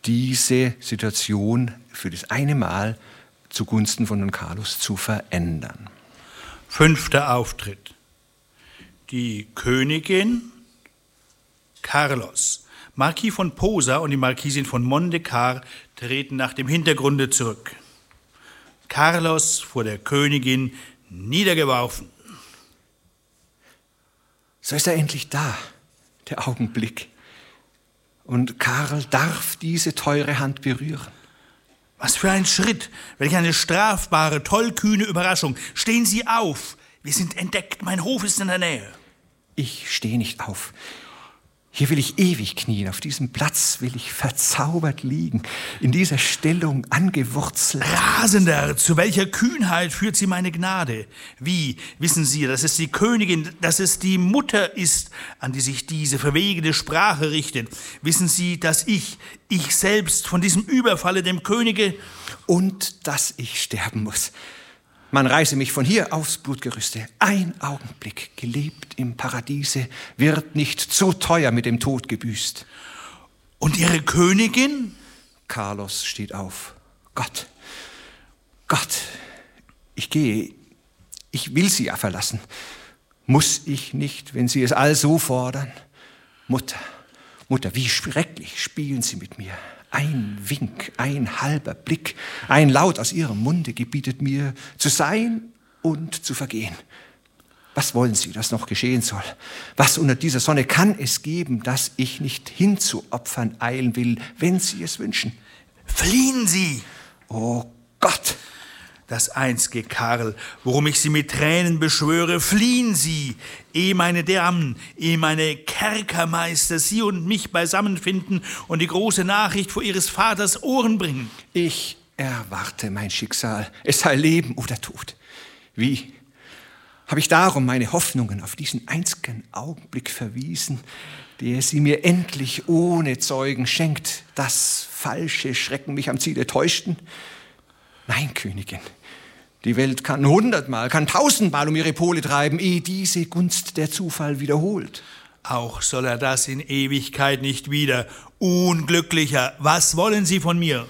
diese Situation für das eine Mal zugunsten von Don Carlos zu verändern. 5. Auftritt. Die Königin, Carlos, Marquis von Posa und die Marquisin von Mondekar treten nach dem Hintergrunde zurück. Carlos vor der Königin niedergeworfen. So ist er endlich da, der Augenblick. Und Karl darf diese teure Hand berühren. Was für ein Schritt, welch eine strafbare, tollkühne Überraschung. Stehen Sie auf, wir sind entdeckt, mein Hof ist in der Nähe. Ich stehe nicht auf. Hier will ich ewig knien, auf diesem Platz will ich verzaubert liegen, in dieser Stellung angewurzelt. Rasender, zu welcher Kühnheit führt Sie meine Gnade? Wie, wissen Sie, dass es die Königin, dass es die Mutter ist, an die sich diese verwegene Sprache richtet? Wissen Sie, dass ich selbst von diesem Überfalle dem Könige... Und dass ich sterben muss. Man reiße mich von hier aufs Blutgerüste. Ein Augenblick, gelebt im Paradiese, wird nicht zu teuer mit dem Tod gebüßt. Und Ihre Königin? Carlos steht auf. Gott, ich gehe. Ich will Sie ja verlassen. Muss ich nicht, wenn Sie es also fordern? Mutter, wie schrecklich spielen Sie mit mir. Ein Wink, ein halber Blick, ein Laut aus Ihrem Munde gebietet mir, zu sein und zu vergehen. Was wollen Sie, dass noch geschehen soll? Was unter dieser Sonne kann es geben, das ich nicht hinzuopfern eilen will, wenn Sie es wünschen? Fliehen Sie! Oh Gott! Das einzige, Karl, worum ich Sie mit Tränen beschwöre, fliehen Sie, ehe meine Damen, ehe meine Kerkermeister Sie und mich beisammenfinden und die große Nachricht vor Ihres Vaters Ohren bringen. Ich erwarte mein Schicksal, es sei Leben oder Tod. Wie habe ich darum meine Hoffnungen auf diesen einzigen Augenblick verwiesen, der sie mir endlich ohne Zeugen schenkt, dass falsche Schrecken mich am Ziele täuschten? Nein, Königin, die Welt kann 100-mal, kann 1000-mal um ihre Pole treiben, ehe diese Gunst der Zufall wiederholt. Auch soll er das in Ewigkeit nicht wieder. Unglücklicher, was wollen Sie von mir?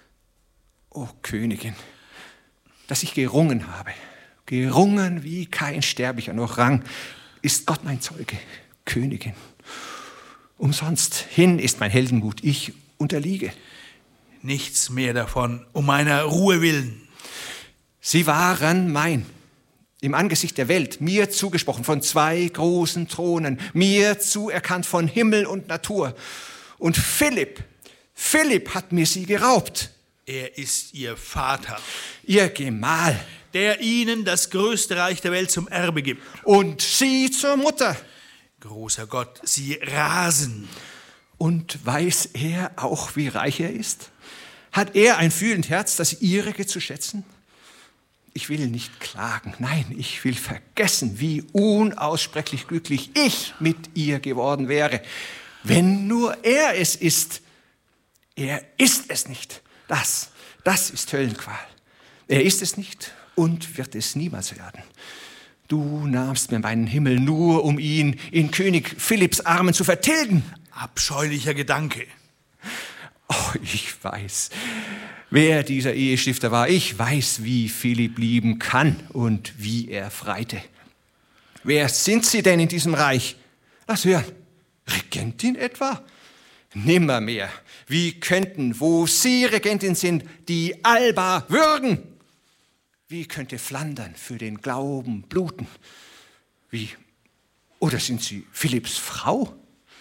O Königin, dass ich gerungen habe, gerungen wie kein Sterblicher noch rang, ist Gott mein Zeuge, Königin. Umsonst hin ist mein Heldenmut, ich unterliege. Nichts mehr davon, um meiner Ruhe willen. Sie waren mein, im Angesicht der Welt, mir zugesprochen von 2 großen Thronen, mir zuerkannt von Himmel und Natur. Und Philipp hat mir sie geraubt. Er ist Ihr Vater. Ihr Gemahl. Der Ihnen das größte Reich der Welt zum Erbe gibt. Und sie zur Mutter. Großer Gott, Sie rasen. Und weiß er auch, wie reich er ist? Hat er ein fühlend Herz, das Ihrige zu schätzen? Ich will nicht klagen, nein, ich will vergessen, wie unaussprechlich glücklich ich mit ihr geworden wäre, wenn nur er es ist. Er ist es nicht. Das ist Höllenqual. Er ist es nicht und wird es niemals werden. Du nahmst mir meinen Himmel nur, um ihn in König Philipps Armen zu vertilgen. Abscheulicher Gedanke. Oh, ich weiß, wer dieser Ehestifter war. Ich weiß, wie Philipp lieben kann und wie er freite. Wer sind Sie denn in diesem Reich? Lass hören. Regentin etwa? Nimmermehr. Wie könnten, wo Sie Regentin sind, die Alba würgen? Wie könnte Flandern für den Glauben bluten? Wie? Oder sind Sie Philipps Frau?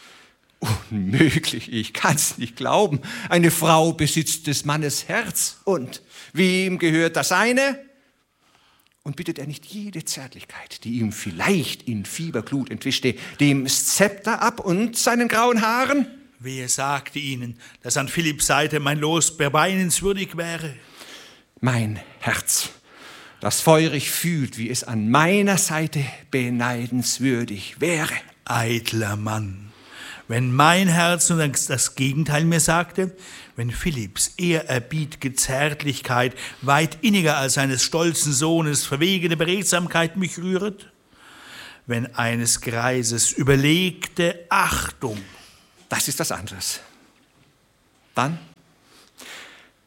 Unmöglich, ich kann's nicht glauben. Eine Frau besitzt des Mannes Herz. Und wem gehört das seine? Und bittet er nicht jede Zärtlichkeit, die ihm vielleicht in Fieberglut entwischte, dem Szepter ab und seinen grauen Haaren? Wer sagte Ihnen, dass an Philipps Seite mein Los berbeinenswürdig wäre? Mein Herz, das feurig fühlt, wie es an meiner Seite beneidenswürdig wäre. Eitler Mann. Wenn mein Herz nun das Gegenteil mir sagte, wenn Philipps ehrerbiet'ge Zärtlichkeit weit inniger als seines stolzen Sohnes verwegene Beredsamkeit mich rühret, wenn eines Greises überlegte Achtung. Das ist was anderes. Dann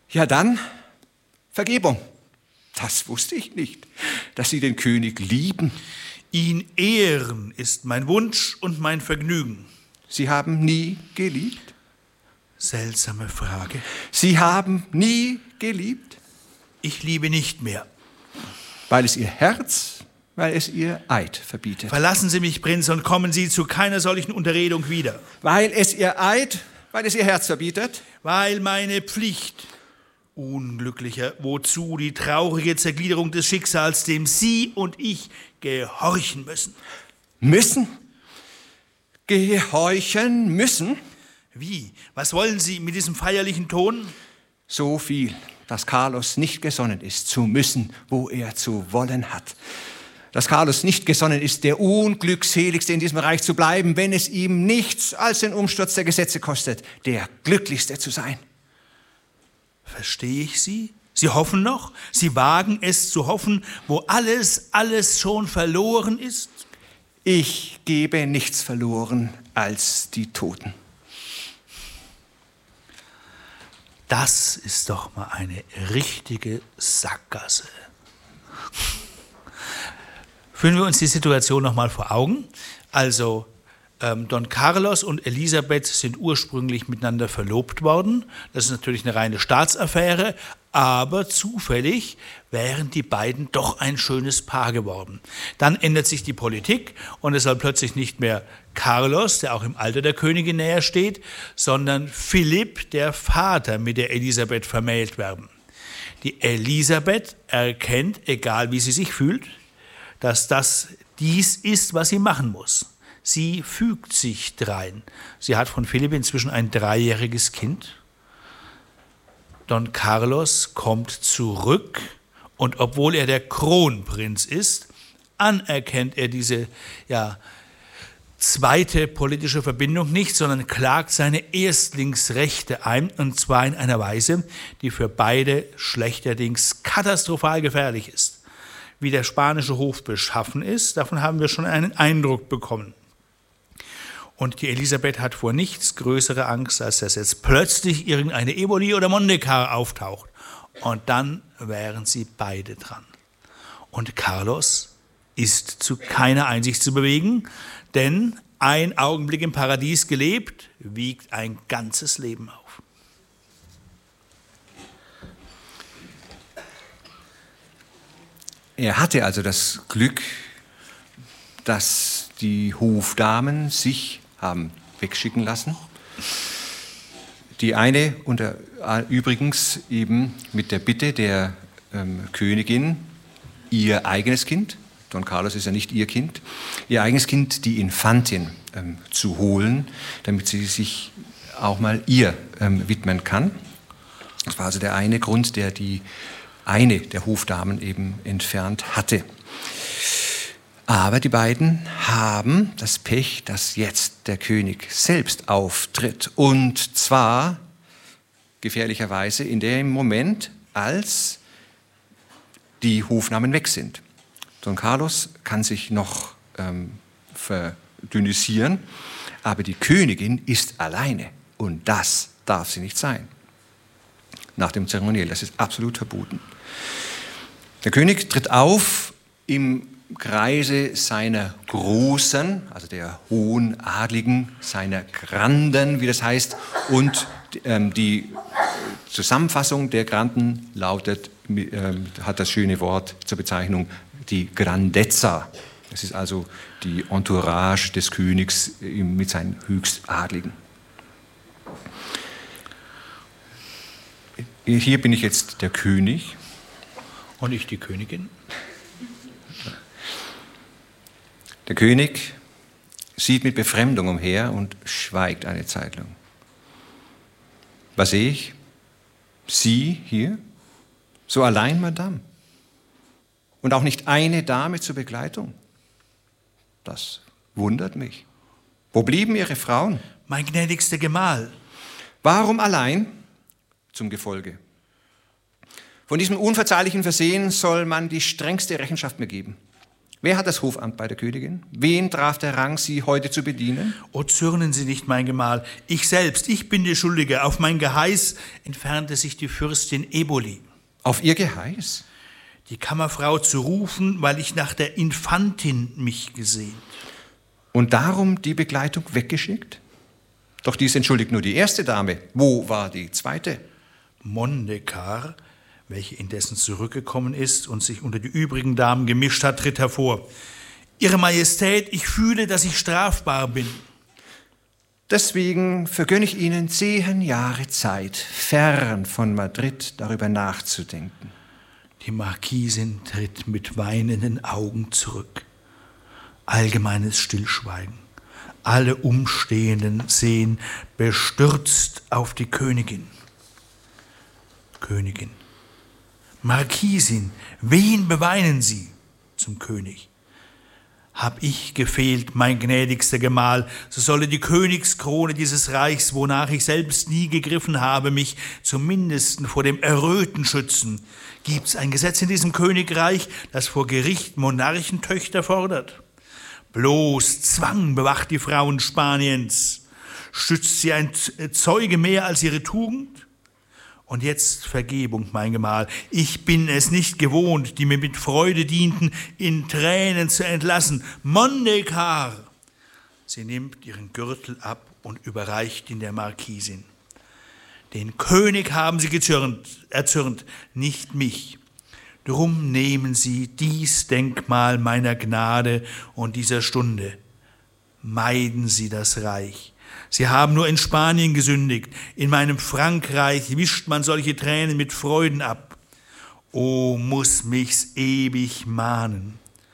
Ja dann, Vergebung. Das wusste ich nicht, dass Sie den König lieben. Ihn ehren ist mein Wunsch und mein Vergnügen. Sie haben nie geliebt? Seltsame Frage. Sie haben nie geliebt? Ich liebe nicht mehr. Weil es Ihr Herz, weil es Ihr Eid verbietet. Verlassen Sie mich, Prinz, und kommen Sie zu keiner solchen Unterredung wieder. Weil es Ihr Eid, weil es Ihr Herz verbietet? Weil meine Pflicht, Unglücklicher, wozu die traurige Zergliederung des Schicksals, dem Sie und ich gehorchen müssen. Müssen? Gehorchen müssen? Wie? Was wollen Sie mit diesem feierlichen Ton? So viel, dass Carlos nicht gesonnen ist, zu müssen, wo er zu wollen hat. Dass Carlos nicht gesonnen ist, der Unglückseligste in diesem Reich zu bleiben, wenn es ihm nichts als den Umsturz der Gesetze kostet, der Glücklichste zu sein. Verstehe ich Sie? Sie hoffen noch? Sie wagen es zu hoffen, wo alles schon verloren ist? Ich gebe nichts verloren als die Toten. Das ist doch mal eine richtige Sackgasse. Führen wir uns die Situation noch mal vor Augen. Also Don Carlos und Elisabeth sind ursprünglich miteinander verlobt worden. Das ist natürlich eine reine Staatsaffäre, aber zufällig wären die beiden doch ein schönes Paar geworden. Dann ändert sich die Politik und es soll plötzlich nicht mehr Carlos, der auch im Alter der Königin näher steht, sondern Philipp, der Vater, mit der Elisabeth vermählt werden. Die Elisabeth erkennt, egal wie sie sich fühlt, dass dies ist, was sie machen muss. Sie fügt sich drein. Sie hat von Philipp inzwischen ein 3-jähriges Kind. Don Carlos kommt zurück und obwohl er der Kronprinz ist, anerkennt er diese zweite politische Verbindung nicht, sondern klagt seine Erstlingsrechte ein, und zwar in einer Weise, die für beide schlechterdings katastrophal gefährlich ist. Wie der spanische Hof beschaffen ist, davon haben wir schon einen Eindruck bekommen. Und die Elisabeth hat vor nichts größere Angst, als dass jetzt plötzlich irgendeine Eboli oder Mondekar auftaucht. Und dann wären sie beide dran. Und Carlos ist zu keiner Einsicht zu bewegen, denn ein Augenblick im Paradies gelebt, wiegt ein ganzes Leben auf. Er hatte also das Glück, dass die Hofdamen sich haben wegschicken lassen. Die eine übrigens eben mit der Bitte der Königin, ihr eigenes Kind, Don Carlos ist ja nicht ihr Kind, ihr eigenes Kind, die Infantin, zu holen, damit sie sich auch mal ihr widmen kann. Das war also der eine Grund, der die eine der Hofdamen eben entfernt hatte. Aber die beiden haben das Pech, dass jetzt der König selbst auftritt. Und zwar gefährlicherweise in dem Moment, als die Hofnamen weg sind. Don Carlos kann sich noch verdünnisieren, aber die Königin ist alleine. Und das darf sie nicht sein. Nach dem Zeremoniell, das ist absolut verboten. Der König tritt auf im Kreise seiner Großen, also der hohen Adligen, seiner Granden, wie das heißt, und die Zusammenfassung der Granden lautet, hat das schöne Wort zur Bezeichnung, die Grandezza. Das ist also die Entourage des Königs mit seinen Höchstadligen. Hier bin ich jetzt der König. Und ich die Königin. Der König sieht mit Befremdung umher und schweigt eine Zeit lang. Was sehe ich? Sie hier? So allein, Madame? Und auch nicht eine Dame zur Begleitung? Das wundert mich. Wo blieben Ihre Frauen? Mein gnädigster Gemahl. Warum allein? Zum Gefolge. Von diesem unverzeihlichen Versehen soll man die strengste Rechenschaft mir geben. Wer hat das Hofamt bei der Königin? Wen traf der Rang, sie heute zu bedienen? O zürnen Sie nicht, mein Gemahl, ich selbst, ich bin die Schuldige. Auf mein Geheiß entfernte sich die Fürstin Eboli. Auf ihr Geheiß? Die Kammerfrau zu rufen, weil ich nach der Infantin mich gesehnt. Und darum die Begleitung weggeschickt? Doch dies entschuldigt nur die erste Dame. Wo war die zweite? Mondekar, welche indessen zurückgekommen ist und sich unter die übrigen Damen gemischt hat, tritt hervor. Ihre Majestät, ich fühle, dass ich strafbar bin. Deswegen vergönne ich Ihnen 10 Jahre Zeit, fern von Madrid darüber nachzudenken. Die Marquisin tritt mit weinenden Augen zurück. Allgemeines Stillschweigen. Alle Umstehenden sehen bestürzt auf die Königin. Königin. Marquisin, wen beweinen Sie? Zum König. Hab ich gefehlt, mein gnädigster Gemahl, so solle die Königskrone dieses Reichs, wonach ich selbst nie gegriffen habe, mich zum Mindesten vor dem Erröten schützen. Gibt's ein Gesetz in diesem Königreich, das vor Gericht Monarchentöchter fordert? Bloß Zwang bewacht die Frauen Spaniens. Stützt sie ein Zeuge mehr als ihre Tugend? Und jetzt Vergebung, mein Gemahl. Ich bin es nicht gewohnt, die mir mit Freude dienten, in Tränen zu entlassen. Mondekar! Sie nimmt ihren Gürtel ab und überreicht ihn der Marquisin. Den König haben sie erzürnt, nicht mich. Drum nehmen Sie dies Denkmal meiner Gnade und dieser Stunde. Meiden Sie das Reich. Sie haben nur in Spanien gesündigt. In meinem Frankreich wischt man solche Tränen mit Freuden ab. O, muss mich's ewig mahnen.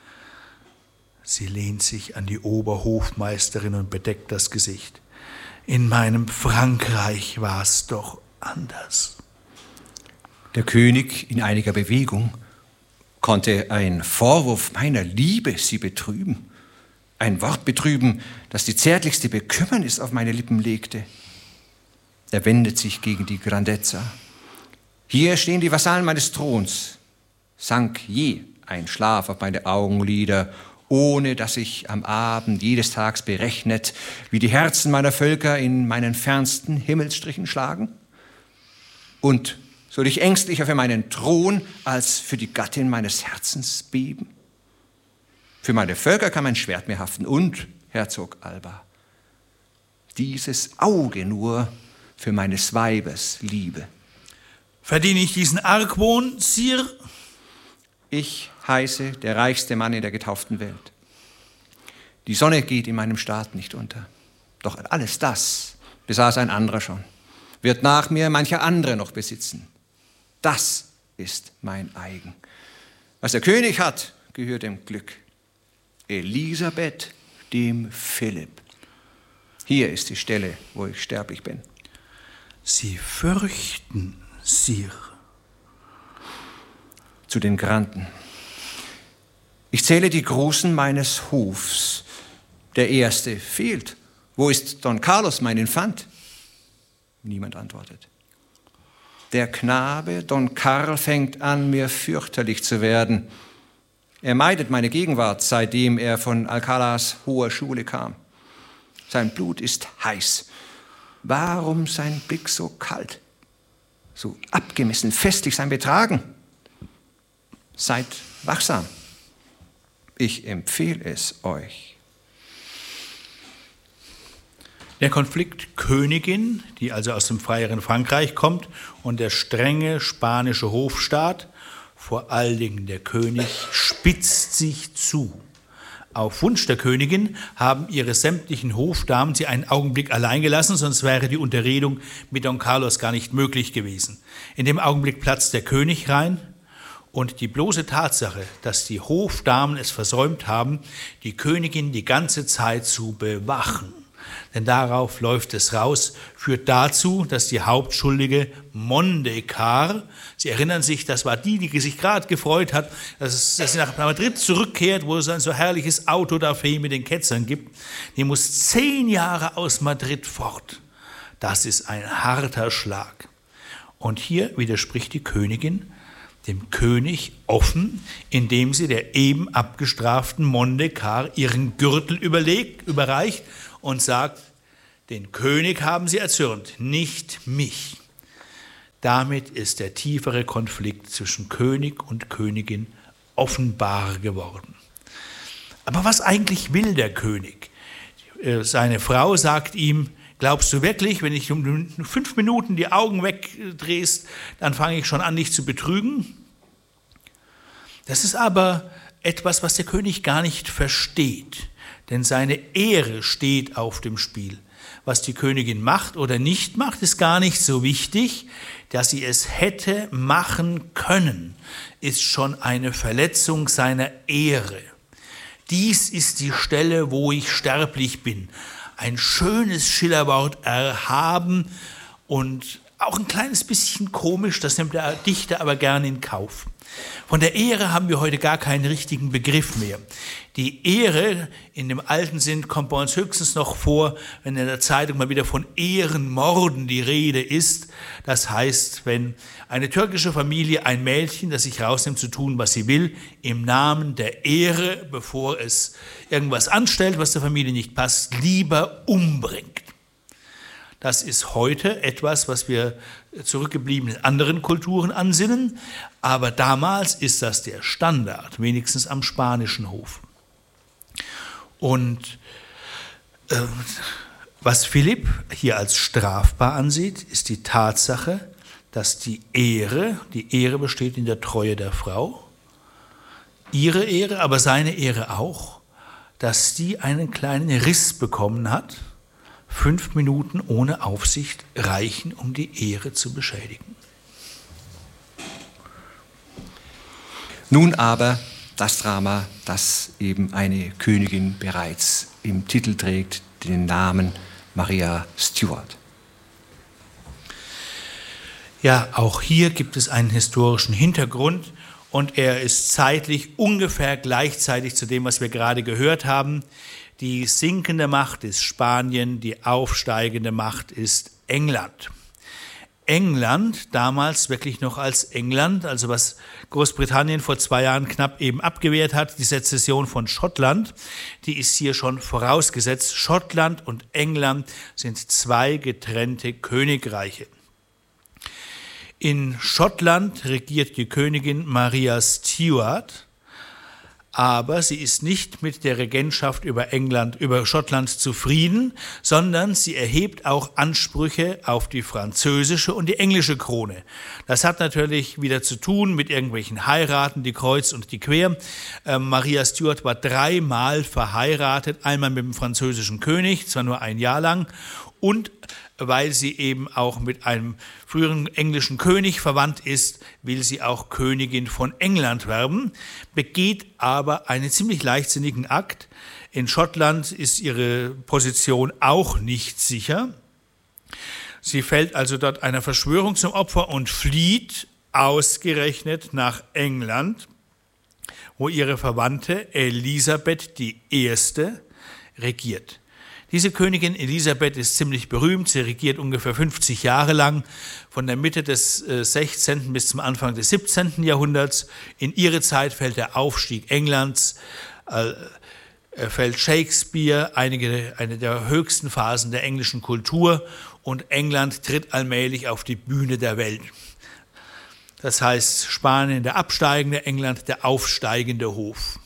Sie lehnt sich an die Oberhofmeisterin und bedeckt das Gesicht. In meinem Frankreich war's doch anders. Der König in einiger Bewegung. Konnte ein Vorwurf meiner Liebe sie betrüben? Ein Wort betrüben, das die zärtlichste Bekümmernis auf meine Lippen legte? Er wendet sich gegen die Grandezza. Hier stehen die Vasallen meines Throns. Sank je ein Schlaf auf meine Augenlider, ohne dass ich am Abend jedes Tags berechnet, wie die Herzen meiner Völker in meinen fernsten Himmelsstrichen schlagen? Und soll ich ängstlicher für meinen Thron als für die Gattin meines Herzens beben? Für meine Völker kann mein Schwert mir haften und, Herzog Alba, dieses Auge nur für meines Weibes Liebe. Verdiene ich diesen Argwohn, Sire? Ich heiße der reichste Mann in der getauften Welt. Die Sonne geht in meinem Staat nicht unter. Doch alles das besaß ein anderer schon, wird nach mir mancher andere noch besitzen. Das ist mein eigen. Was der König hat, gehört dem Glück. Elisabeth, dem Philipp. Hier ist die Stelle, wo ich sterblich bin. Sie fürchten, Sire. Zu den Granden. Ich zähle die Großen meines Hofs. Der erste fehlt. Wo ist Don Carlos, mein Infant? Niemand antwortet. Der Knabe, Don Karl, fängt an, mir fürchterlich zu werden. Er meidet meine Gegenwart, seitdem er von Alcalas hoher Schule kam. Sein Blut ist heiß. Warum sein Blick so kalt? So abgemessen, festlich sein Betragen? Seid wachsam. Ich empfehle es euch. Der Konflikt Königin, die also aus dem freieren Frankreich kommt, und der strenge spanische Hofstaat, vor allen Dingen der König, spitzt sich zu. Auf Wunsch der Königin haben ihre sämtlichen Hofdamen sie einen Augenblick allein gelassen, sonst wäre die Unterredung mit Don Carlos gar nicht möglich gewesen. In dem Augenblick platzt der König rein und die bloße Tatsache, dass die Hofdamen es versäumt haben, die Königin die ganze Zeit zu bewachen, denn darauf läuft es raus, führt dazu, dass die Hauptschuldige Mondekar, Sie erinnern sich, das war die sich gerade gefreut hat, dass sie nach Madrid zurückkehrt, wo es ein so herrliches Autodafé mit den Ketzern gibt, die muss 10 Jahre aus Madrid fort. Das ist ein harter Schlag. Und hier widerspricht die Königin, dem König offen, indem sie der eben abgestraften Mondekar ihren Gürtel überreicht und sagt, den König haben sie erzürnt, nicht mich. Damit ist der tiefere Konflikt zwischen König und Königin offenbar geworden. Aber was eigentlich will der König? Seine Frau sagt ihm, glaubst du wirklich, wenn ich um 5 Minuten die Augen wegdrehst, dann fange ich schon an, dich zu betrügen? Das ist aber etwas, was der König gar nicht versteht, denn seine Ehre steht auf dem Spiel. Was die Königin macht oder nicht macht, ist gar nicht so wichtig. Dass sie es hätte machen können, ist schon eine Verletzung seiner Ehre. Dies ist die Stelle, wo ich sterblich bin. Ein schönes Schillerwort, erhaben und auch ein kleines bisschen komisch, das nimmt der Dichter aber gerne in Kauf. Von der Ehre haben wir heute gar keinen richtigen Begriff mehr. Die Ehre in dem alten Sinn kommt bei uns höchstens noch vor, wenn in der Zeitung mal wieder von Ehrenmorden die Rede ist. Das heißt, wenn eine türkische Familie ein Mädchen, das sich rausnimmt zu tun, was sie will, im Namen der Ehre, bevor es irgendwas anstellt, was der Familie nicht passt, lieber umbringt. Das ist heute etwas, was wir zurückgeblieben in anderen Kulturen ansinnen, aber damals ist das der Standard, wenigstens am spanischen Hof. Und was Philipp hier als strafbar ansieht, ist die Tatsache, dass die Ehre besteht in der Treue der Frau, ihre Ehre, aber seine Ehre auch, dass die einen kleinen Riss bekommen hat. 5 Minuten ohne Aufsicht reichen, um die Ehre zu beschädigen. Nun aber das Drama, das eben eine Königin bereits im Titel trägt, den Namen Maria Stuart. Ja, auch hier gibt es einen historischen Hintergrund und er ist zeitlich ungefähr gleichzeitig zu dem, was wir gerade gehört haben. Die sinkende Macht ist Spanien, die aufsteigende Macht ist England. England, damals wirklich noch als England, also was Großbritannien vor 2 Jahren knapp eben abgewehrt hat, die Sezession von Schottland, die ist hier schon vorausgesetzt. Schottland und England sind 2 getrennte Königreiche. In Schottland regiert die Königin Maria Stuart, aber sie ist nicht mit der Regentschaft über Schottland zufrieden, sondern sie erhebt auch Ansprüche auf die französische und die englische Krone. Das hat natürlich wieder zu tun mit irgendwelchen Heiraten, die kreuz und die quer. Maria Stuart war 3-mal verheiratet, einmal mit dem französischen König, zwar nur 1 Jahr lang, und weil sie eben auch mit einem früheren englischen König verwandt ist, will sie auch Königin von England werden, begeht aber einen ziemlich leichtsinnigen Akt. In Schottland ist ihre Position auch nicht sicher. Sie fällt also dort einer Verschwörung zum Opfer und flieht ausgerechnet nach England, wo ihre Verwandte Elisabeth I. regiert. Diese Königin Elisabeth ist ziemlich berühmt. Sie regiert ungefähr 50 Jahre lang, von der Mitte des 16. bis zum Anfang des 17. Jahrhunderts. In ihre Zeit fällt der Aufstieg Englands, fällt Shakespeare, eine der höchsten Phasen der englischen Kultur, und England tritt allmählich auf die Bühne der Welt. Das heißt, Spanien der absteigende, England der aufsteigende Hof.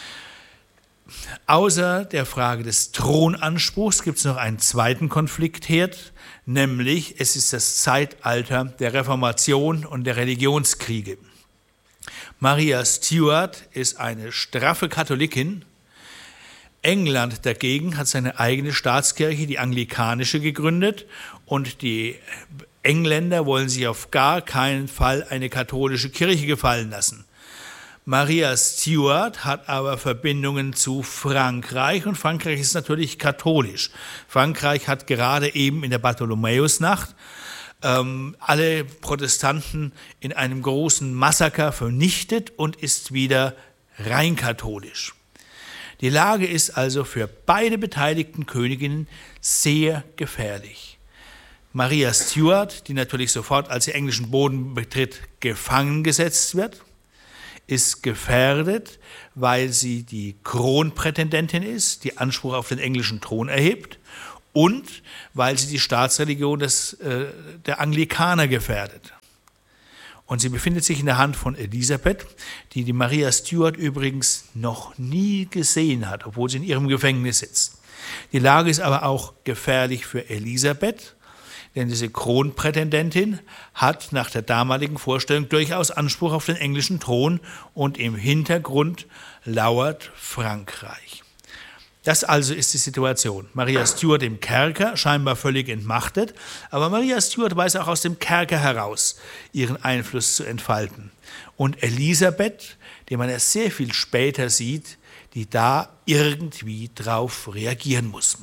Außer der Frage des Thronanspruchs gibt es noch einen zweiten Konfliktherd, nämlich es ist das Zeitalter der Reformation und der Religionskriege. Maria Stuart ist eine straffe Katholikin. England dagegen hat seine eigene Staatskirche, die anglikanische, gegründet, und die Engländer wollen sich auf gar keinen Fall eine katholische Kirche gefallen lassen. Maria Stuart hat aber Verbindungen zu Frankreich, und Frankreich ist natürlich katholisch. Frankreich hat gerade eben in der Bartholomäusnacht alle Protestanten in einem großen Massaker vernichtet und ist wieder rein katholisch. Die Lage ist also für beide beteiligten Königinnen sehr gefährlich. Maria Stuart, die natürlich sofort, als sie englischen Boden betritt, gefangen gesetzt wird, ist gefährdet, weil sie die Kronprätendentin ist, die Anspruch auf den englischen Thron erhebt und weil sie die Staatsreligion der Anglikaner gefährdet. Und sie befindet sich in der Hand von Elisabeth, die Maria Stuart übrigens noch nie gesehen hat, obwohl sie in ihrem Gefängnis sitzt. Die Lage ist aber auch gefährlich für Elisabeth, denn diese Kronprätendentin hat nach der damaligen Vorstellung durchaus Anspruch auf den englischen Thron und im Hintergrund lauert Frankreich. Das also ist die Situation. Maria Stuart im Kerker, scheinbar völlig entmachtet, aber Maria Stuart weiß auch aus dem Kerker heraus, ihren Einfluss zu entfalten. Und Elisabeth, die man erst sehr viel später sieht, die da irgendwie drauf reagieren muss.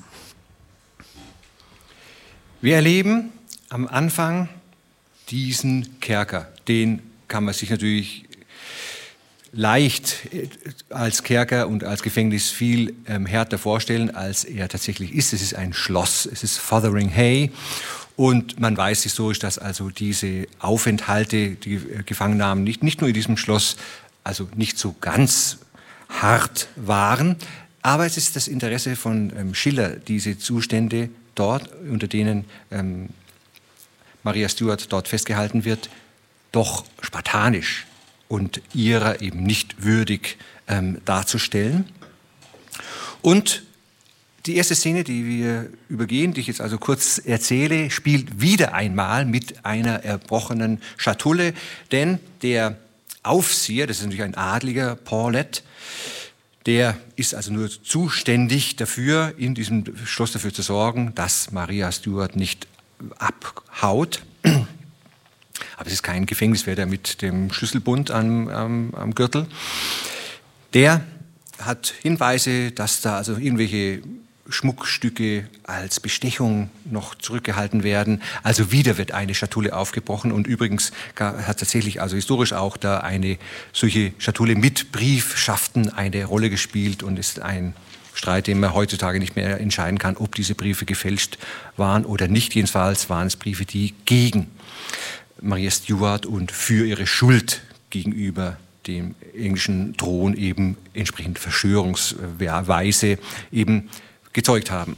Wir erleben am Anfang diesen Kerker. Den kann man sich natürlich leicht als Kerker und als Gefängnis viel härter vorstellen, als er tatsächlich ist. Es ist ein Schloss, es ist Fotheringhay und man weiß historisch, dass also diese Aufenthalte, die Gefangennahmen nicht nur in diesem Schloss, also nicht so ganz hart waren, aber es ist das Interesse von Schiller, diese Zustände dort, unter denen Maria Stuart dort festgehalten wird, doch spartanisch und ihrer eben nicht würdig darzustellen. Und die erste Szene, die wir übergehen, die ich jetzt also kurz erzähle, spielt wieder einmal mit einer erbrochenen Schatulle, denn der Aufseher, das ist natürlich ein Adliger, Paulet, der ist also nur zuständig dafür, in diesem Schloss dafür zu sorgen, dass Maria Stuart nicht abhaut. Aber es ist kein Gefängniswärter mit dem Schlüsselbund am Gürtel. Der hat Hinweise, dass da also irgendwelche Schmuckstücke als Bestechung noch zurückgehalten werden. Also wieder wird eine Schatulle aufgebrochen und übrigens hat tatsächlich also historisch auch da eine solche Schatulle mit Briefschaften eine Rolle gespielt und ist ein Streit, den man heutzutage nicht mehr entscheiden kann, ob diese Briefe gefälscht waren oder nicht. Jedenfalls waren es Briefe, die gegen Maria Stuart und für ihre Schuld gegenüber dem englischen Thron eben entsprechend Verschwörungsweise eben gezeugt haben.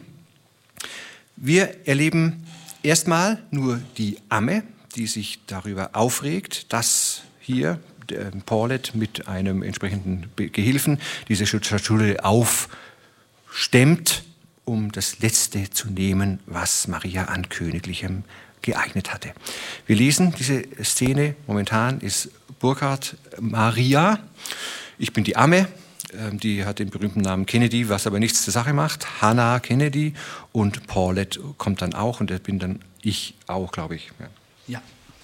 Wir erleben erstmal nur die Amme, die sich darüber aufregt, dass hier Paulet mit einem entsprechenden Gehilfen diese Schatulle aufstemmt, um das Letzte zu nehmen, was Maria an Königlichem geeignet hatte. Wir lesen diese Szene, momentan ist Burkhard Maria, ich bin die Amme, die hat den berühmten Namen Kennedy, was aber nichts zur Sache macht, Hannah Kennedy und Paulet kommt dann auch und das bin dann ich auch, glaube ich. Ja.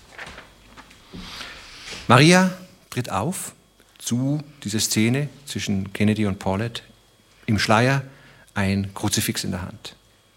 Maria tritt auf zu dieser Szene zwischen Kennedy und Paulet, im Schleier ein Kruzifix in der Hand.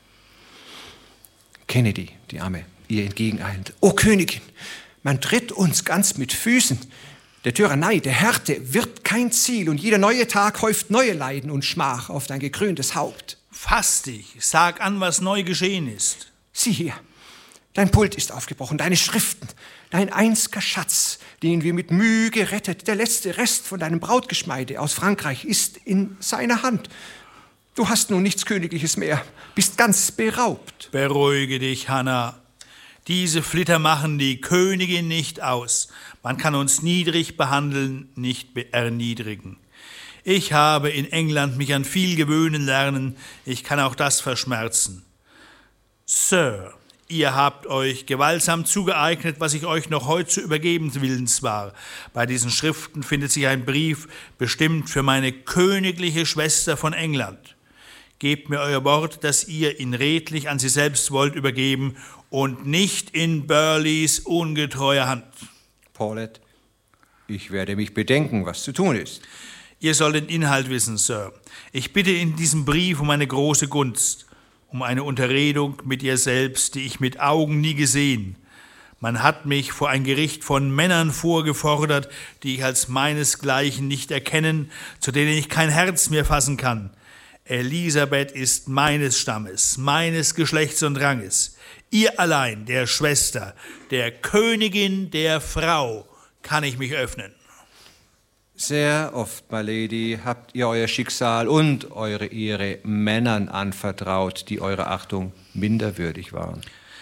Kennedy, die Amme, ihr entgegeneilend. O Königin, man tritt uns ganz mit Füßen. Der Tyrannei, der Härte wird kein Ziel und jeder neue Tag häuft neue Leiden und Schmach auf dein gekröntes Haupt. Fass dich, sag an, was neu geschehen ist. Sieh hier, dein Pult ist aufgebrochen, deine Schriften, dein einziger Schatz, den wir mit Mühe gerettet, der letzte Rest von deinem Brautgeschmeide aus Frankreich ist in seiner Hand. Du hast nun nichts Königliches mehr, bist ganz beraubt. Beruhige dich, Hannah. Diese Flitter machen die Königin nicht aus. Man kann uns niedrig behandeln, nicht erniedrigen. Ich habe in England mich an viel gewöhnen lernen, ich kann auch das verschmerzen. Sir, ihr habt euch gewaltsam zugeeignet, was ich euch noch heute zu übergeben willens war. Bei diesen Schriften findet sich ein Brief, bestimmt für meine königliche Schwester von England. Gebt mir euer Wort, dass ihr ihn redlich an sie selbst wollt übergeben und nicht in Burleighs ungetreuer Hand. Paulet, ich werde mich bedenken, was zu tun ist. Ihr sollt den Inhalt wissen, Sir. Ich bitte in diesem Brief um eine große Gunst, um eine Unterredung mit ihr selbst, die ich mit Augen nie gesehen. Man hat mich vor ein Gericht von Männern vorgefordert, die ich als meinesgleichen nicht erkennen, zu denen ich kein Herz mehr fassen kann. Elisabeth ist meines Stammes, meines Geschlechts und Ranges. Ihr allein, der Schwester, der Königin, der Frau, kann ich mich öffnen. Sehr oft, my Lady, habt ihr euer Schicksal und eure Ehre Männern anvertraut, die eurer Achtung minderwürdig waren.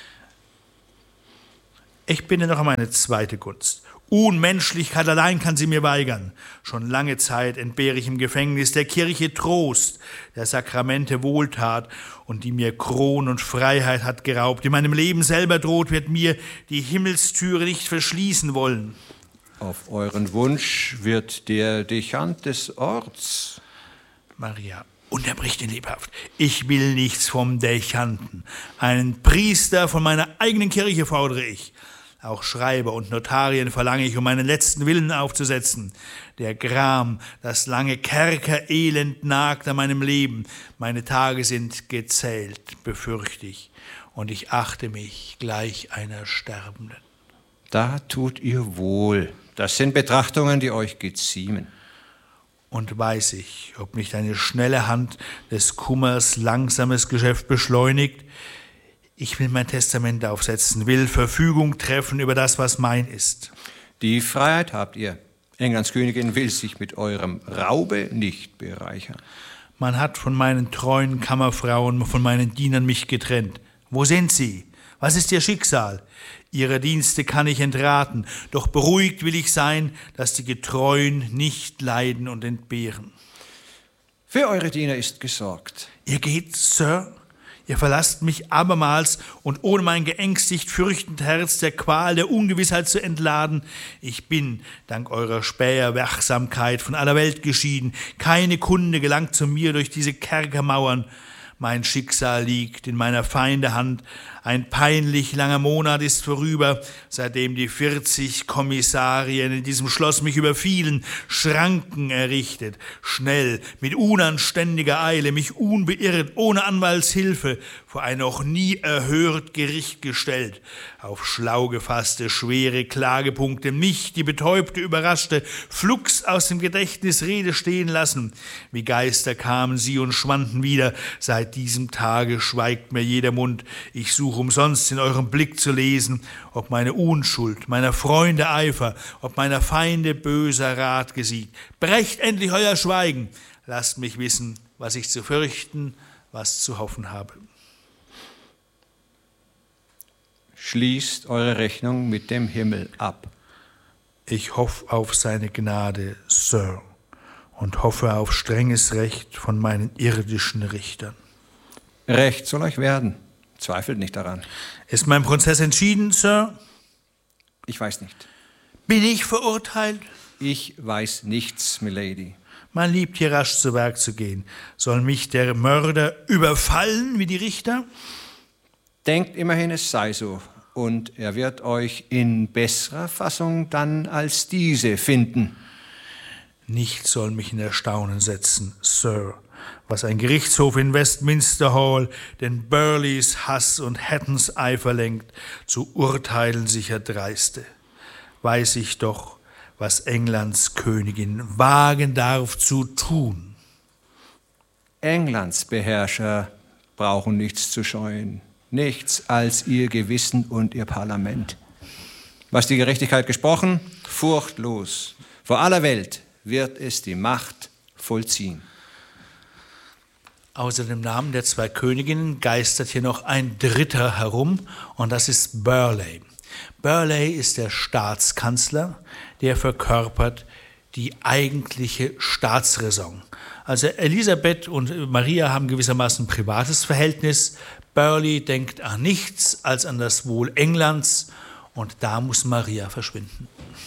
Ich binne noch um eine zweite Gunst. Unmenschlichkeit allein kann sie mir weigern. Schon lange Zeit entbehre ich im Gefängnis der Kirche Trost, der Sakramente Wohltat und die mir Kron und Freiheit hat geraubt. In meinem Leben selber droht, wird mir die Himmelstüre nicht verschließen wollen. Auf euren Wunsch wird der Dechant des Orts. Maria unterbricht ihn lebhaft. Ich will nichts vom Dechanten. Einen Priester von meiner eigenen Kirche fordere ich. Auch Schreiber und Notarien verlange ich, um meinen letzten Willen aufzusetzen. Der Gram, das lange Kerkerelend nagt an meinem Leben. Meine Tage sind gezählt, befürchte ich. Und ich achte mich gleich einer Sterbenden. Da tut ihr wohl. Das sind Betrachtungen, die euch geziemen. Und weiß ich, ob nicht eine schnelle Hand des Kummers langsames Geschäft beschleunigt. Ich will mein Testament aufsetzen, will Verfügung treffen über das, was mein ist. Die Freiheit habt ihr. Englands Königin will sich mit eurem Raube nicht bereichern. Man hat von meinen treuen Kammerfrauen, von meinen Dienern mich getrennt. Wo sind sie? Was ist ihr Schicksal? Ihre Dienste kann ich entraten, doch beruhigt will ich sein, dass die Getreuen nicht leiden und entbehren. Für eure Diener ist gesorgt. Ihr geht, Sir? Ihr verlasst mich abermals und ohne mein geängstigt, fürchtend Herz der Qual, der Ungewissheit zu entladen. Ich bin, dank eurer Späherwachsamkeit, von aller Welt geschieden. Keine Kunde gelangt zu mir durch diese Kerkermauern. Mein Schicksal liegt in meiner Feinde Hand. Ein peinlich langer Monat ist vorüber, seitdem die 40 Kommissarien in diesem Schloss mich überfielen, Schranken errichtet, schnell, mit unanständiger Eile, mich unbeirrt, ohne Anwaltshilfe, vor ein noch nie erhört Gericht gestellt, auf schlau gefasste, schwere Klagepunkte mich, die Betäubte, überraschte, flugs aus dem Gedächtnis Rede stehen lassen. Wie Geister kamen sie und schwanden wieder, seit diesem Tage schweigt mir jeder Mund, ich suche umsonst in eurem Blick zu lesen, ob meine Unschuld, meiner Freunde Eifer, ob meiner Feinde böser Rat gesiegt. Brecht endlich euer Schweigen, lasst mich wissen, was ich zu fürchten, was zu hoffen habe. Schließt eure Rechnung mit dem Himmel ab. Ich hoffe auf seine Gnade, Sir, und hoffe auf strenges Recht von meinen irdischen Richtern. Recht soll euch werden. Zweifelt nicht daran. Ist mein Prozess entschieden, Sir? Ich weiß nicht. Bin ich verurteilt? Ich weiß nichts, milady. Man liebt hier rasch zu Werk zu gehen. Soll mich der Mörder überfallen wie die Richter? Denkt immerhin, es sei so. Und er wird euch in besserer Fassung dann als diese finden. Nichts soll mich in Erstaunen setzen, Sir, was ein Gerichtshof in Westminster Hall den Burleys Hass und Hattons Eifer lenkt, zu urteilen sich erdreiste. Weiß ich doch, was Englands Königin wagen darf zu tun. Englands Beherrscher brauchen nichts zu scheuen, nichts als ihr Gewissen und ihr Parlament. Was die Gerechtigkeit gesprochen, furchtlos. Vor aller Welt wird es die Macht vollziehen. Außer dem Namen der zwei Königinnen geistert hier noch ein dritter herum, und das ist Burleigh. Burleigh ist der Staatskanzler, der verkörpert die eigentliche Staatsräson. Also Elisabeth und Maria haben gewissermaßen ein privates Verhältnis. Burleigh denkt an nichts als an das Wohl Englands, und da muss Maria verschwinden.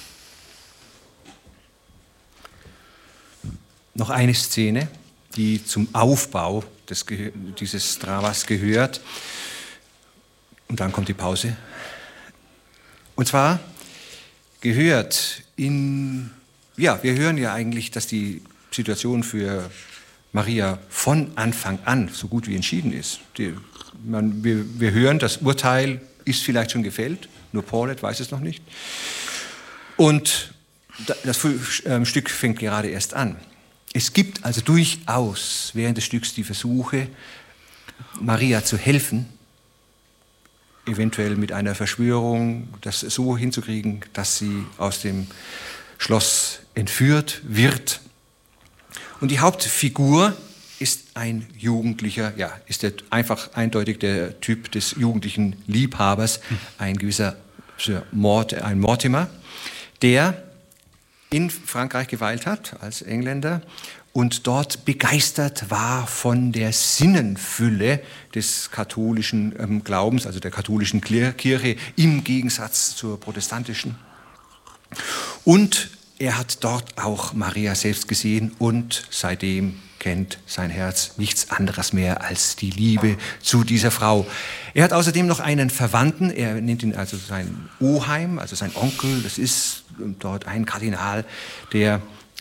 Noch eine Szene, die zum Aufbau dieses Dramas gehört. Und dann kommt die Pause. Und zwar gehört wir hören ja eigentlich, dass die Situation für Maria von Anfang an so gut wie entschieden ist. Wir hören, das Urteil ist vielleicht schon gefällt, nur Paulet weiß es noch nicht. Und das Stück fängt gerade erst an. Es gibt also durchaus während des Stücks die Versuche, Maria zu helfen, eventuell mit einer Verschwörung, das so hinzukriegen, dass sie aus dem Schloss entführt wird. Und die Hauptfigur ist ein Jugendlicher, ja, ist einfach eindeutig der Typ des jugendlichen Liebhabers, ein gewisser ein Mortimer, der in Frankreich geweilt hat als Engländer und dort begeistert war von der Sinnenfülle des katholischen Glaubens, also der katholischen Kirche im Gegensatz zur protestantischen. Und er hat dort auch Maria selbst gesehen und seitdem kennt sein Herz nichts anderes mehr als die Liebe zu dieser Frau. Er hat außerdem noch einen Verwandten, er nennt ihn also sein Oheim, also sein Onkel, das ist dort ein Kardinal, der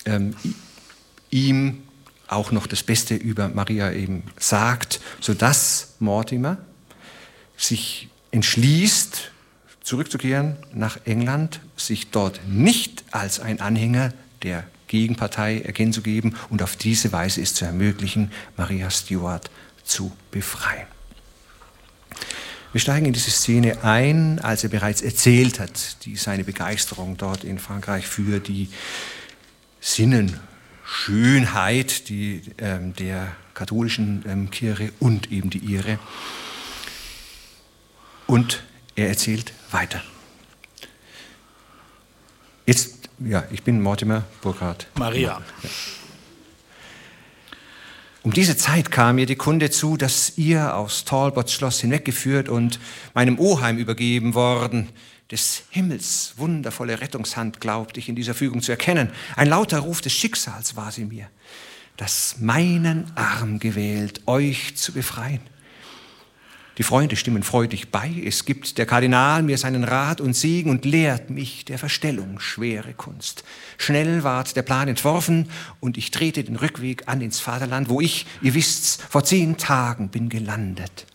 ihm auch noch das Beste über Maria eben sagt, sodass Mortimer sich entschließt, zurückzukehren nach England, sich dort nicht als ein Anhänger der Gegenpartei erkennen zu geben und auf diese Weise es zu ermöglichen, Maria Stuart zu befreien. Wir steigen in diese Szene ein, als er bereits erzählt hat, seine Begeisterung dort in Frankreich für die Sinnenschönheit der katholischen Kirche und eben die ihre. Und er erzählt weiter. Jetzt, ja, ich bin Mortimer Burkhardt. Maria. Ja. Um diese Zeit kam mir die Kunde zu, dass ihr aus Talbots Schloss hinweggeführt und meinem Oheim übergeben worden. Des Himmels wundervolle Rettungshand glaubte ich in dieser Fügung zu erkennen. Ein lauter Ruf des Schicksals war sie mir, das meinen Arm gewählt, euch zu befreien. Die Freunde stimmen freudig bei, es gibt der Kardinal mir seinen Rat und Segen und lehrt mich der Verstellung schwere Kunst. Schnell ward der Plan entworfen und ich trete den Rückweg an ins Vaterland, wo ich, ihr wisst's, vor 10 Tagen bin gelandet.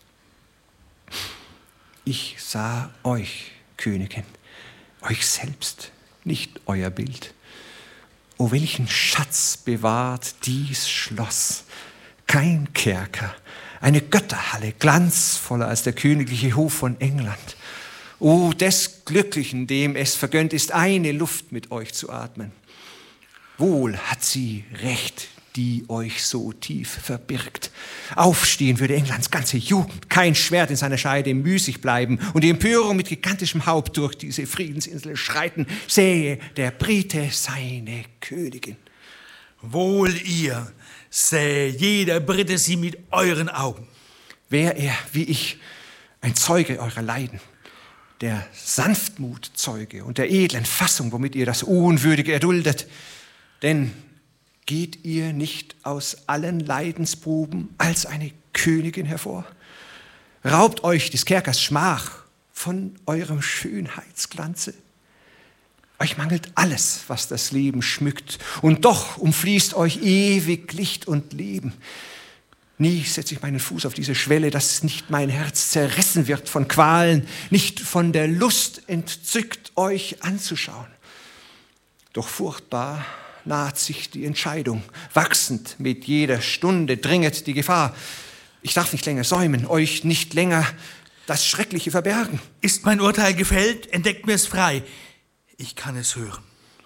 Ich sah euch, Königin, euch selbst, nicht euer Bild. O welchen Schatz bewahrt dies Schloss, kein Kerker, eine Götterhalle, glanzvoller als der königliche Hof von England. O des Glücklichen, dem es vergönnt ist, eine Luft mit euch zu atmen. Wohl hat sie Recht, die euch so tief verbirgt. Aufstehen würde Englands ganze Jugend, kein Schwert in seiner Scheide müßig bleiben und die Empörung mit gigantischem Haupt durch diese Friedensinsel schreiten, sähe der Brite seine Königin. Wohl ihr, sähe jeder Brite sie mit euren Augen. Wär er, wie ich, ein Zeuge eurer Leiden, der Sanftmutzeuge und der edlen Fassung, womit ihr das Unwürdige erduldet. Denn geht ihr nicht aus allen Leidensproben als eine Königin hervor? Raubt euch des Kerkers Schmach von eurem Schönheitsglanze? Euch mangelt alles, was das Leben schmückt, und doch umfließt euch ewig Licht und Leben. Nie setze ich meinen Fuß auf diese Schwelle, dass nicht mein Herz zerrissen wird von Qualen, nicht von der Lust entzückt, euch anzuschauen. Doch furchtbar naht sich die Entscheidung, wachsend mit jeder Stunde dringet die Gefahr. Ich darf nicht länger säumen, euch nicht länger das Schreckliche verbergen. Ist mein Urteil gefällt, entdeckt mir es frei. Ich kann es hören.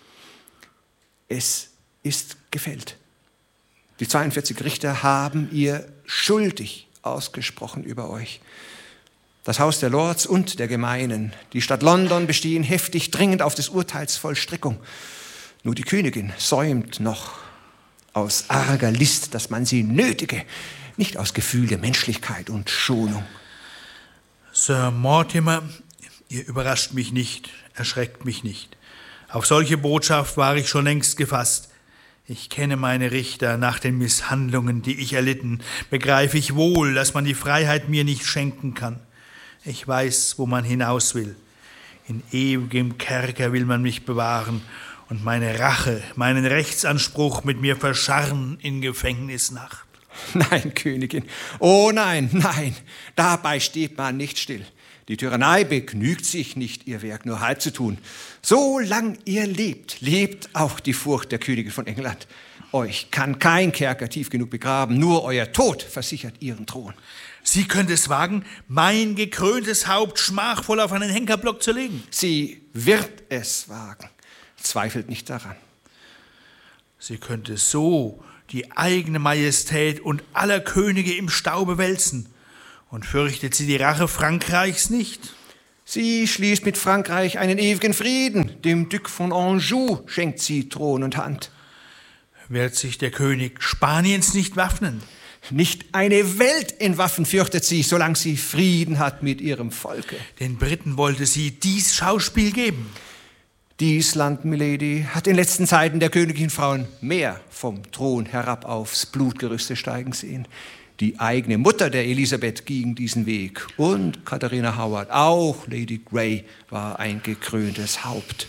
Es ist gefällt. Die 42 Richter haben ihr schuldig ausgesprochen über euch. Das Haus der Lords und der Gemeinen, die Stadt London bestehen heftig dringend auf des Urteils Vollstreckung. Nur die Königin säumt noch aus arger List, dass man sie nötige, nicht aus Gefühl der Menschlichkeit und Schonung. Sir Mortimer, ihr überrascht mich nicht, erschreckt mich nicht. Auf solche Botschaft war ich schon längst gefasst. Ich kenne meine Richter, nach den Misshandlungen, die ich erlitten, begreife ich wohl, dass man die Freiheit mir nicht schenken kann. Ich weiß, wo man hinaus will. In ewigem Kerker will man mich bewahren und meine Rache, meinen Rechtsanspruch mit mir verscharren in Gefängnisnacht. Nein, Königin, oh nein, nein, dabei steht man nicht still. Die Tyrannei begnügt sich nicht, ihr Werk nur halb zu tun. Solang ihr lebt, lebt auch die Furcht der Königin von England. Euch kann kein Kerker tief genug begraben, nur euer Tod versichert ihren Thron. Sie könnte es wagen, mein gekröntes Haupt schmachvoll auf einen Henkerblock zu legen. Sie wird es wagen, zweifelt nicht daran. Sie könnte so die eigene Majestät und aller Könige im Staube wälzen. Und fürchtet sie die Rache Frankreichs nicht? Sie schließt mit Frankreich einen ewigen Frieden. Dem Duc von Anjou schenkt sie Thron und Hand. Wird sich der König Spaniens nicht waffnen? Nicht eine Welt in Waffen fürchtet sie, solange sie Frieden hat mit ihrem Volke. Den Briten wollte sie dies Schauspiel geben. Dies Land, Milady, hat in letzten Zeiten der königlichen Frauen mehr vom Thron herab aufs Blutgerüste steigen sehen. Die eigene Mutter der Elisabeth ging diesen Weg. Und Katharina Howard, auch Lady Grey, war ein gekröntes Haupt.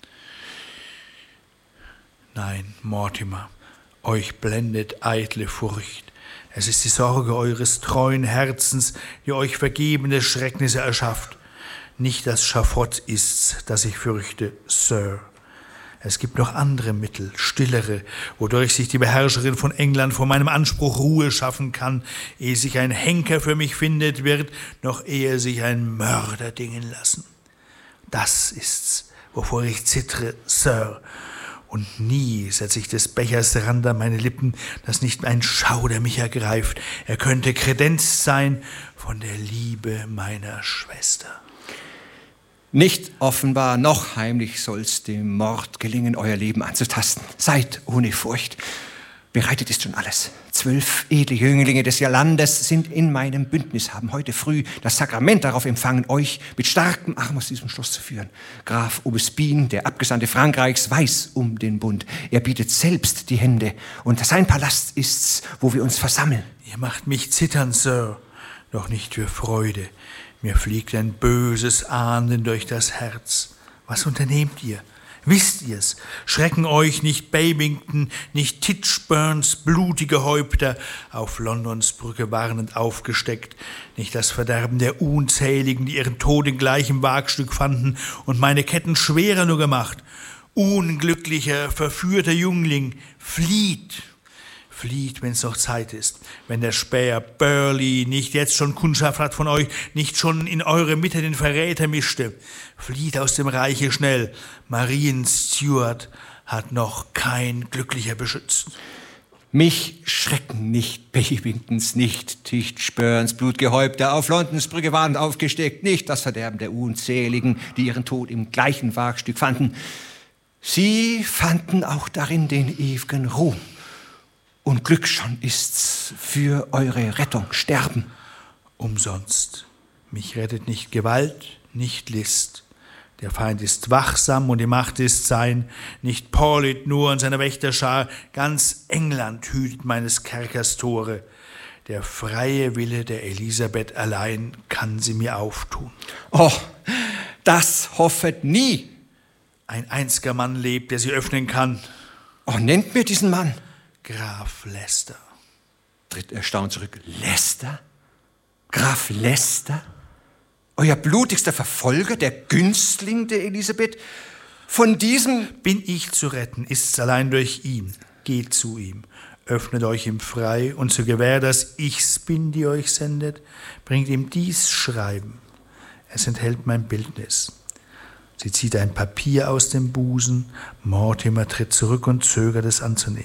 Nein, Mortimer, euch blendet eitle Furcht. Es ist die Sorge eures treuen Herzens, die euch vergebene Schrecknisse erschafft. Nicht das Schafott ist's, das ich fürchte, Sir. Es gibt noch andere Mittel, stillere, wodurch sich die Beherrscherin von England vor meinem Anspruch Ruhe schaffen kann, ehe sich ein Henker für mich findet wird, noch ehe sich ein Mörder dingen lassen. Das ist's, wovor ich zittre, Sir. Und nie setze ich des Bechers Rand an meine Lippen, dass nicht ein Schauder mich ergreift. Er könnte kredenzt sein von der Liebe meiner Schwester. Nicht offenbar noch heimlich soll's dem Mord gelingen, euer Leben anzutasten. Seid ohne Furcht. Bereitet ist schon alles. 12 edle Jünglinge des Landes sind in meinem Bündnis, haben heute früh das Sakrament darauf empfangen, euch mit starkem Arm aus diesem Schloss zu führen. Graf Aubespine, der Abgesandte Frankreichs, weiß um den Bund. Er bietet selbst die Hände und sein Palast ist's, wo wir uns versammeln. Ihr macht mich zittern, Sir, doch nicht für Freude. Mir fliegt ein böses Ahnden durch das Herz. Was unternehmt ihr? Wisst ihr's? Schrecken euch nicht Babington, nicht Titchburns blutige Häupter auf Londons Brücke warnend aufgesteckt, nicht das Verderben der Unzähligen, die ihren Tod in gleichem Wagstück fanden und meine Ketten schwerer nur gemacht. Unglücklicher, verführter Jüngling, flieht! Flieht, wenn's noch Zeit ist, wenn der Späher Burley nicht jetzt schon Kundschaft hat von euch, nicht schon in eure Mitte den Verräter mischte. Flieht aus dem Reiche schnell. Marien Stuart hat noch kein glücklicher beschützt. Mich schrecken nicht Babingtons, nicht Titchburns Blutgehäupter auf Londons Brücke warnend aufgesteckt, nicht das Verderben der Unzähligen, die ihren Tod im gleichen Wagstück fanden. Sie fanden auch darin den ewigen Ruhm. Und Glück schon ist's für eure Rettung, sterben. Umsonst. Mich rettet nicht Gewalt, nicht List. Der Feind ist wachsam und die Macht ist sein. Nicht Paulet nur und seine Wächterschar, ganz England hütet meines Kerkers Tore. Der freie Wille der Elisabeth allein kann sie mir auftun. Oh, das hoffet nie. Ein einziger Mann lebt, der sie öffnen kann. Oh, nennt mir diesen Mann. Graf Leicester. Tritt erstaunt zurück. Leicester? Graf Leicester? Euer blutigster Verfolger, der Günstling der Elisabeth? Von diesem... Bin ich zu retten, ist's allein durch ihn. Geht zu ihm, öffnet euch ihm frei und zur Gewähr, dass ich's bin, die euch sendet, bringt ihm dies Schreiben. Es enthält mein Bildnis. Sie zieht ein Papier aus dem Busen. Mortimer tritt zurück und zögert es anzunehmen.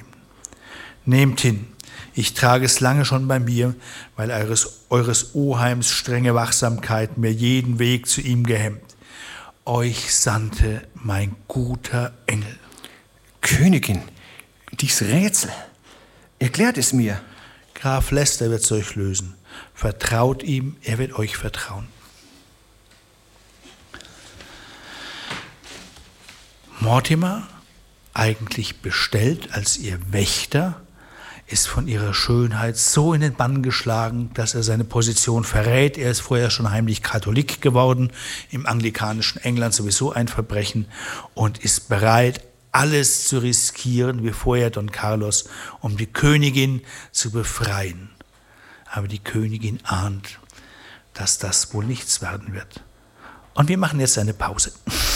Nehmt hin, ich trage es lange schon bei mir, weil eures Oheims strenge Wachsamkeit mir jeden Weg zu ihm gehemmt. Euch sandte mein guter Engel. Königin, dies Rätsel, erklärt es mir. Graf Leicester wird's euch lösen. Vertraut ihm, er wird euch vertrauen. Mortimer, eigentlich bestellt als ihr Wächter, ist von ihrer Schönheit so in den Bann geschlagen, dass er seine Position verrät. Er ist vorher schon heimlich Katholik geworden, im anglikanischen England sowieso ein Verbrechen, und ist bereit, alles zu riskieren, wie vorher Don Carlos, um die Königin zu befreien. Aber die Königin ahnt, dass das wohl nichts werden wird. Und wir machen jetzt eine Pause.